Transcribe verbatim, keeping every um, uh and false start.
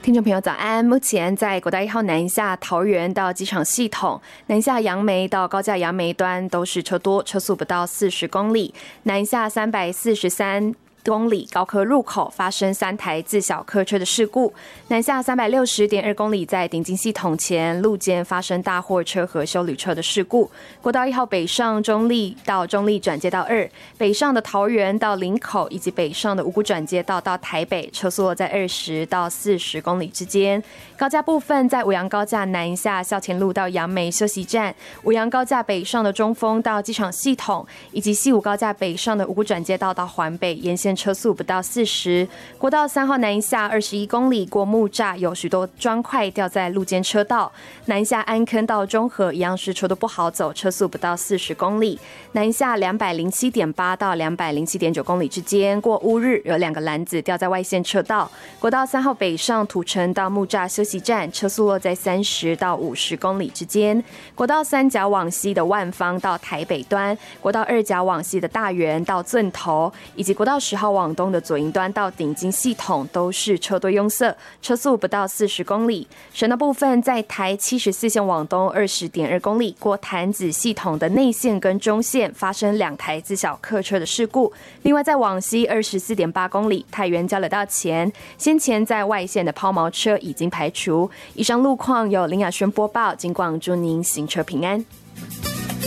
听众朋友早安，目前在国道一号南下桃园到机场系统，南下杨梅到高架杨梅端都是车多，车速不到四十公里，南下三百四十三公里高科入口发生三台自小客车的事故，南下三百六十点二公里在顶金系统前路肩发生大货车和休旅车的事故。国道一号北上中立到中立转接道二，北上的桃园到林口以及北上的五股转接道到台北，车速落在二十到四十公里之间。高架部分在五杨高架南下校前路到杨梅休息站，五杨高架北上的中丰到机场系统，以及西武高架北上的五股转接道到环北沿线车速不到四十。国道三号南下二十一公里过木栅，有许多砖块掉在路肩车道。南下安坑到中和一样是车都不好走，车速不到四十公里。南下两百零七点八到两百零七点九公里之间过乌日，有两个篮子掉在外线车道。国道三号北上土城到木栅休息站，车速落在三十到五十公里之间。国道三甲往西的万芳到台北端，国道二甲往西的大园到圳头，以及国道十号往东的左营端到顶金系统都是车多拥塞，车速不到四十公里。省道部分在台七十四线往东二十点二公里过潭子系统的内线跟中线发生两台自小客车的事故。另外在往西二十四点八公里太原交流道前，先前在外线的抛锚车已经排除。以上路况由林雅轩播报，警广祝您行车平安。